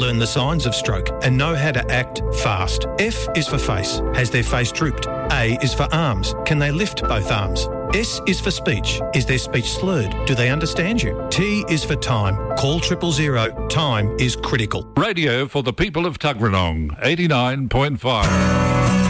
learn the signs of stroke and know how to act fast. F is for face. Has their face drooped? A is for arms. Can they lift both arms? S is for speech. Is their speech slurred? Do they understand you? T is for time. Call 000. Time is critical. Radio for the people of Tuggeranong, 89.5.